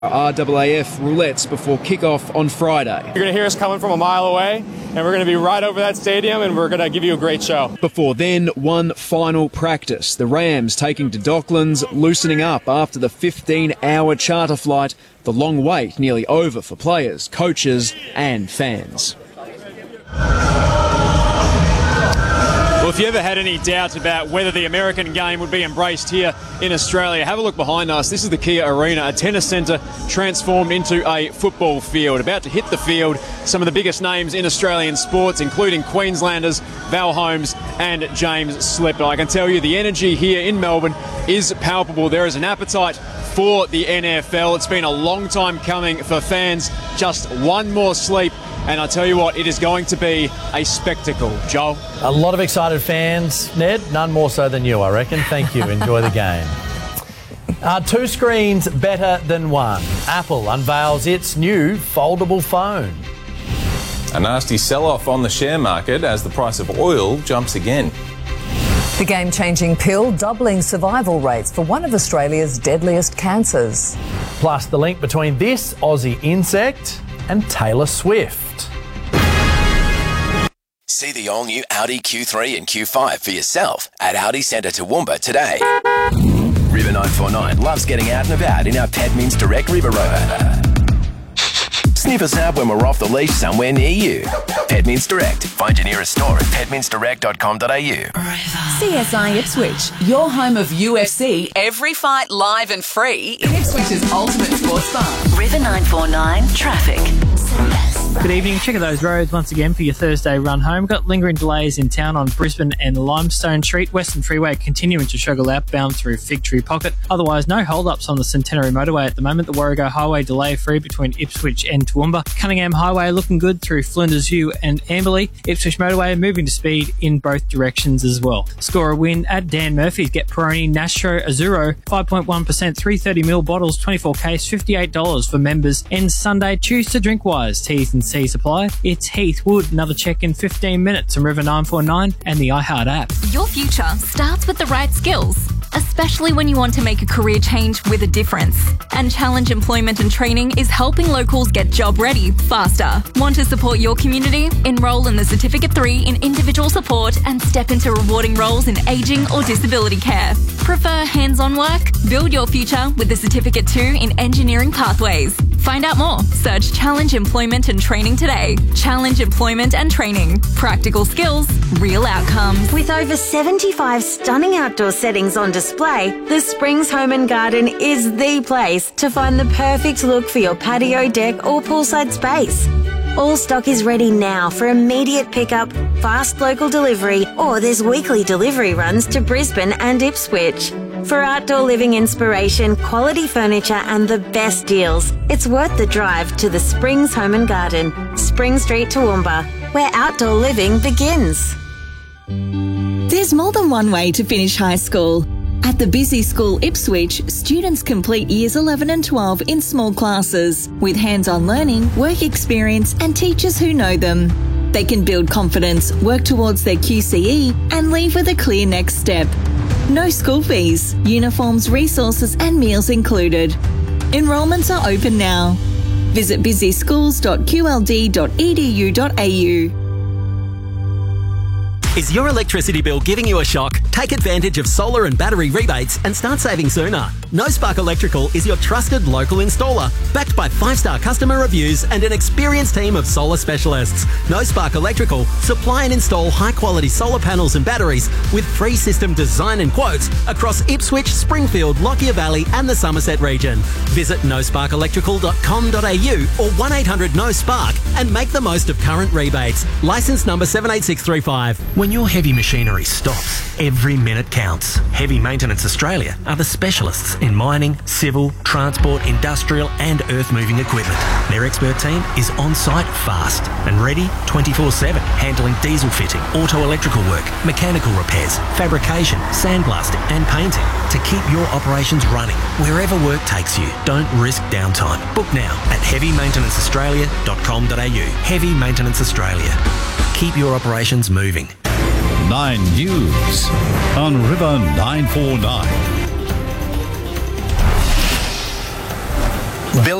RAAF roulettes before kick-off on Friday. You're going to hear us coming from a mile away, and we're going to be right over that stadium, and we're going to give you a great show. Before then, one final practice. The Rams taking to Docklands, loosening up after the 15-hour charter flight. The long wait nearly over for players, coaches and fans. Well, if you ever had any doubts about whether the American game would be embraced here in Australia, have a look behind us. This is the Kia Arena, a tennis centre transformed into a football field. About to hit the field, some of the biggest names in Australian sports, including Queenslanders Val Holmes and James Slipper. I can tell you the energy here in Melbourne is palpable. There is an appetite for the NFL. It's been a long time coming for fans. Just one more sleep. And I tell you what, it is going to be a spectacle. Joel? A lot of excited fans, Ned. None more so than you, I reckon. Thank you. Enjoy the game. Two screens better than one. Apple unveils its new foldable phone. A nasty sell-off on the share market as the price of oil jumps again. The game-changing pill doubling survival rates for one of Australia's deadliest cancers. Plus the link between this Aussie insect and Taylor Swift. See the all-new Audi Q3 and Q5 for yourself at Audi Centre Toowoomba today. River 949 loves getting out and about in our Pedmints Direct River Rover. Sniff us out when we're off the leash somewhere near you. Pedmints Direct. Find your nearest store at pedmintsdirect.com.au. CSI Ipswich, your home of UFC. Every fight live and free in Ipswich's ultimate sports bar. River 949 Traffic. Good evening. Check out those roads once again for your Thursday run home. Got lingering delays in town on Brisbane and Limestone Street. Western Freeway continuing to struggle outbound through Fig Tree Pocket. Otherwise, no hold-ups on the Centenary Motorway at the moment. The Warrego Highway delay free between Ipswich and Toowoomba. Cunningham Highway looking good through Flinders View and Amberley. Ipswich Motorway moving to speed in both directions as well. Score a win at Dan Murphy's. Get Peroni Nastro Azzurro 5.1%, 330ml bottles, 24 case, $58 for members. Ends Sunday. Choose to drink wise. T's and C's apply. It's Heath Wood. Another check in 15 minutes on River 949 and the iHeart app. Your future starts with the right skills, especially when you want to make a career change with a difference. And Challenge Employment and Training is helping locals get job ready faster. Want to support your community? Enroll in the Certificate 3 in individual support and step into rewarding roles in ageing or disability care. Prefer hands-on work? Build your future with the Certificate 2 in Engineering Pathways. Find out more. Search Challenge Employment and Training today. Challenge Employment and Training. Practical skills, real outcomes. With over 75 stunning outdoor settings on display, the Springs Home and Garden is the place to find the perfect look for your patio, deck or poolside space. All stock is ready now for immediate pickup, fast local delivery, or there's weekly delivery runs to Brisbane and Ipswich. For outdoor living inspiration, quality furniture and the best deals, it's worth the drive to the Springs Home and Garden, Spring Street, Toowoomba, where outdoor living begins. There's more than one way to finish high school. At the Busy School Ipswich, students complete years 11 and 12 in small classes with hands-on learning, work experience and teachers who know them. They can build confidence, work towards their QCE and leave with a clear next step. No school fees, uniforms, resources and meals included. Enrolments are open now. Visit busyschools.qld.edu.au. Is your electricity bill giving you a shock? Take advantage of solar and battery rebates and start saving sooner. No Spark Electrical is your trusted local installer, backed by 5-star customer reviews and an experienced team of solar specialists. No Spark Electrical supply and install high-quality solar panels and batteries with free system design and quotes across Ipswich, Springfield, Lockyer Valley and the Somerset region. Visit nosparkelectrical.com.au or 1-800-NO-SPARK and make the most of current rebates. Licence number 78635. When your heavy machinery stops, every minute counts. Heavy Maintenance Australia are the specialists in mining, civil, transport, industrial and earth-moving equipment. Their expert team is on-site fast and ready 24/7, handling diesel fitting, auto-electrical work, mechanical repairs, fabrication, sandblasting and painting to keep your operations running wherever work takes you. Don't risk downtime. Book now at heavymaintenanceaustralia.com.au. Heavy Maintenance Australia. Keep your operations moving. 9 News on River 949. Billy